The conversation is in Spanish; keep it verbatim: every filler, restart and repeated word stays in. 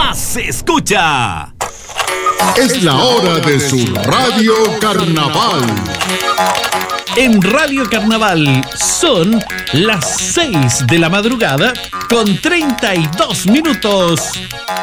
más se escucha. Es la hora de su Radio Carnaval. En Radio Carnaval son las seis de la madrugada con treinta y dos minutos.